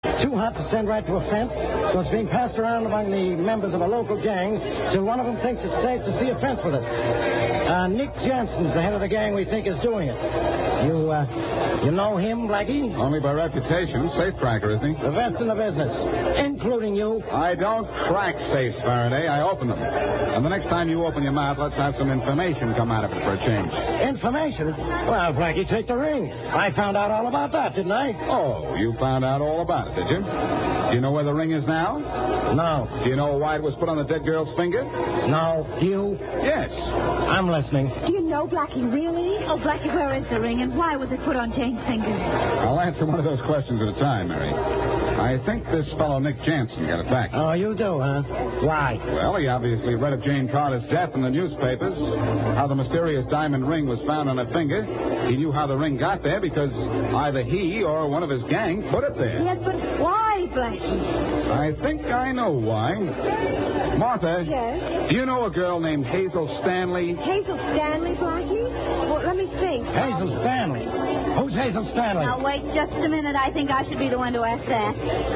Too hot to send right to a fence, so it's being passed around among the members of a local gang till one of them thinks it's safe to see a fence with it. Nick Jensen's the head of the gang we think is doing it. You know him, Blackie? Only by reputation. Safecracker, isn't he? The best in the business, including you. I don't crack safes, Faraday. I open them. And the next time you open your mouth, let's have some information come out of it for a change. Information? Well, Blackie, take the ring. I found out all about that, didn't I? Oh, you found out all about it, did you? Do you know where the ring is now? No. Do you know why it was put on the dead girl's finger? No. Do you? Yes. I'm listening. Do you know, Blackie, really? Oh, Blackie, where is the ring, and why was it put on Jane's finger? I'll answer one of those questions at a time, Mary. I think this fellow Nick Jansen got it back. Oh, you do, huh? Why? Well, he obviously read of Jane Carter's death in the newspapers, how the mysterious diamond ring was found on her finger. He knew how the ring got there because either he or one of his gang put it there. Yes, but why, Blackie? I think I know why. Martha. Yes? Do you know a girl named Hazel Stanley? Hazel Stanley, Blackie? Well, let me think. Hazel Stanley. Who's Hazel Stanley? Now, wait just a minute. I think I should be the one to ask that.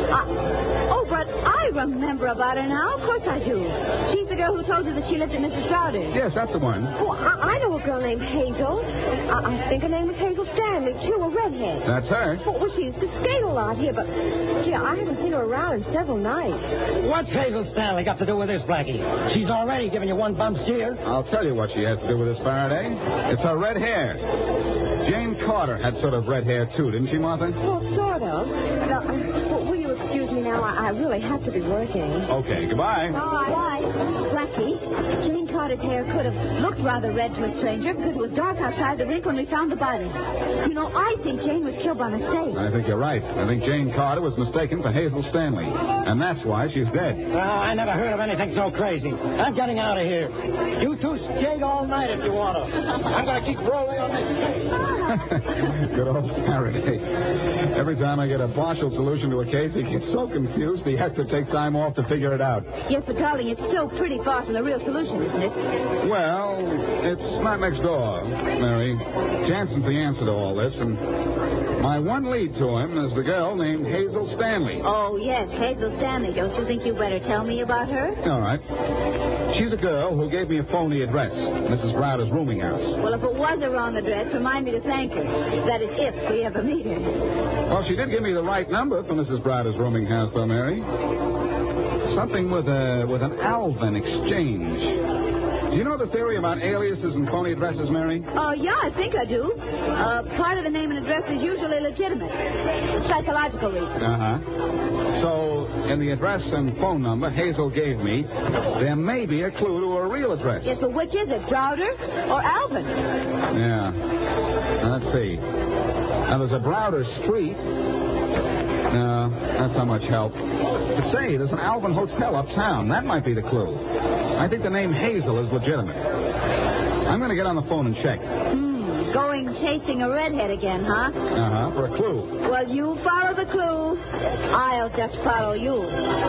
But I remember about her now. Of course I do. She's the girl who told you that she lived at Mrs. Crowder's. Yes, that's the one. Oh, I know a girl named Hazel. I think her name was Hazel Stanley, too, a redhead. That's her. Well, she used to skate a lot here, but, gee, I haven't seen her around in several nights. What's Hazel Stanley got to do with this, Blackie? She's already given you one bump steer. I'll tell you what she has to do with this, Faraday. It's her red hair. Jane Carter had sort of red hair, too, didn't she, Martha? Well, sort of. Will you excuse me now? I really have to be working. Okay, goodbye. Bye. Blackie, Jane Carter's hair could have looked rather red to a stranger because it was dark outside the rink when we found the body. You know, I think Jane was killed by mistake. I think you're right. I think Jane Carter was mistaken for Hazel Stanley. And that's why she's dead. Oh, I never heard of anything so crazy. I'm getting out of here. You two skate all night if you want to. I'm going to keep rolling on this case. Good old Faraday. Every time I get a partial solution to a case, he gets so confused he has to take time off to figure it out. Yes, but darling, it's still pretty far from the real solution, isn't it? Well, it's not next door, Mary. Jansen's the answer to all this, and my one lead to him is the girl named Hazel Stanley. Oh, yes, Hazel Stanley. Don't you think you better tell me about her? All right. She's a girl who gave me a phony address, Mrs. Browder's rooming house. Well, if it was a wrong address, remind me to thank her. That is, if we ever meet her. Well, she did give me the right number for Mrs. Browder's rooming house, though, Mary. Something with an Alvin exchange. Do you know the theory about aliases and phony addresses, Mary? Oh, yeah, I think I do. Part of the name and address is usually legitimate. Psychological reasons. Uh-huh. So, in the address and phone number Hazel gave me, there may be a clue to a real address. Yes, but which is it, Browder or Alvin? Yeah. Now, let's see. Now, there's a Browder Street. No, that's not much help. But say, there's an Alvin Hotel uptown. That might be the clue. I think the name Hazel is legitimate. I'm going to get on the phone and check. Going chasing a redhead again, huh? Uh-huh, for a clue. Well, you follow the clue. I'll just follow you.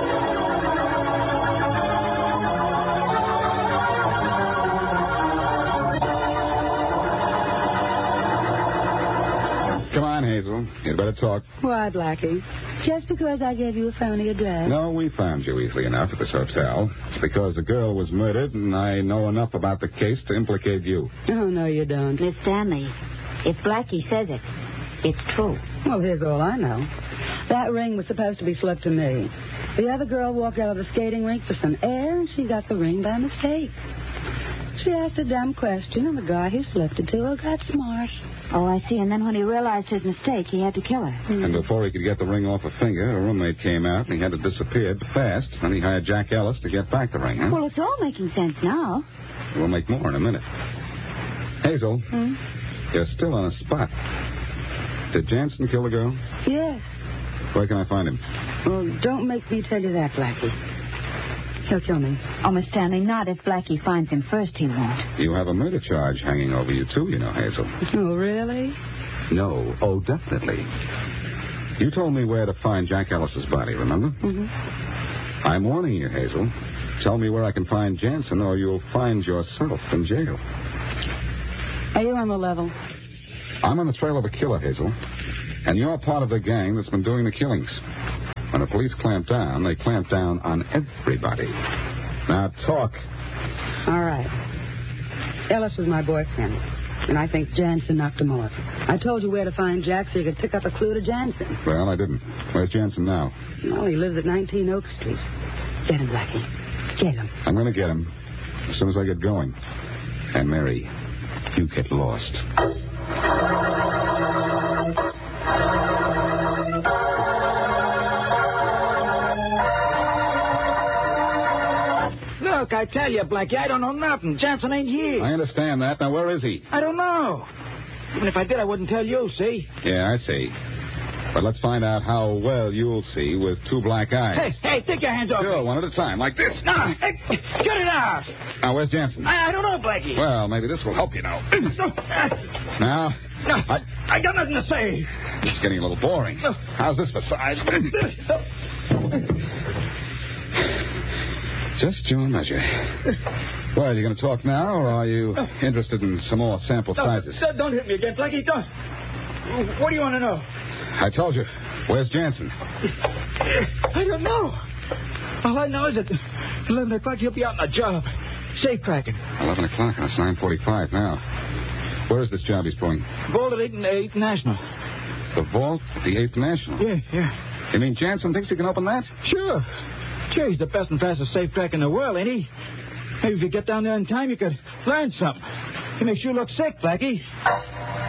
Come on, Hazel. You'd better talk. Why, Blackie? Just because I gave you a phony address? No, we found you easily enough at this hotel. It's because a girl was murdered, and I know enough about the case to implicate you. Oh, no, you don't. Miss Stanley, if Blackie says it, it's true. Well, here's all I know. That ring was supposed to be slipped to me. The other girl walked out of the skating rink for some air, and she got the ring by mistake. She asked a dumb question, and the guy who slipped it to her got smart. Oh, I see. And then when he realized his mistake, he had to kill her. And before he could get the ring off her finger, a roommate came out, and he had to disappear fast. Then he hired Jack Ellis to get back the ring, huh? Well, it's all making sense now. We'll make more in a minute. Hazel, you're still on a spot. Did Jansen kill the girl? Yes. Where can I find him? Well, don't make me tell you that, Blackie. He'll kill me. Oh, Miss Stanley, not if Blackie finds him first, he won't. You have a murder charge hanging over you, too, you know, Hazel. Oh, really? No. Oh, definitely. You told me where to find Jack Ellis's body, remember? Mm-hmm. I'm warning you, Hazel. Tell me where I can find Jansen, or you'll find yourself in jail. Are you on the level? I'm on the trail of a killer, Hazel. And you're part of the gang that's been doing the killings. When the police clamp down, they clamp down on everybody. Now, talk. All right. Ellis was my boyfriend, and I think Jansen knocked him off. I told you where to find Jack so you could pick up a clue to Jansen. Well, I didn't. Where's Jansen now? Well, he lives at 19 Oak Street. Get him, Blackie. Get him. I'm going to get him as soon as I get going. And, Mary, you get lost. Look, I tell you, Blackie, I don't know nothing. Jansen ain't here. I understand that. Now, where is he? I don't know. Even if I did, I wouldn't tell you, see? Yeah, I see. But let's find out how well you'll see with two black eyes. Hey, take your hands off Sure, me. one at a time, like this. No, hey, get it out. Now, where's Jansen? I don't know, Blackie. Well, maybe this will help you now. No, Now, I got nothing to say. it's getting a little boring. How's this for size? Just your measure. Well, are you going to talk now, or are you interested in some more sample sizes? Don't hit me again, Blackie. Don't. What do you want to know? I told you. Where's Jansen? I don't know. All I know is that 11 o'clock he'll be out on a job. Safe cracking. 11 o'clock, and it's 9:45 now. Where is this job he's pulling? Vault at 8th National. The vault at the 8th National? Yeah. You mean Jansen thinks he can open that? Sure, he's the best and fastest safe crack in the world, ain't he? Maybe if you get down there in time, you could learn something. He makes you look sick, Blackie.